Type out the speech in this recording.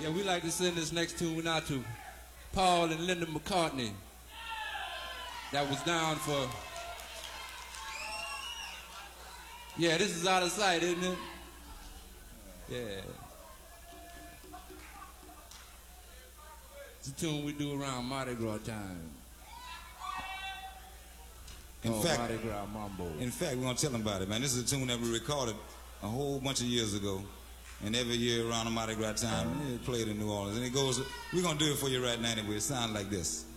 Yeah, we like to send this next tune out to Paul and Linda McCartney. That was down for... Yeah, this is Out of Sight, isn't it? Yeah. It's a tune we do around Mardi Gras time. In fact, Mardi Gras Mambo. In fact, we're going to tell them about it, man. This is a tune that we recorded a whole bunch of years ago. And every year around the Mardi Gras time, it played in New Orleans. And it goes, we're going to do it for you right now anyway. It sounds like this.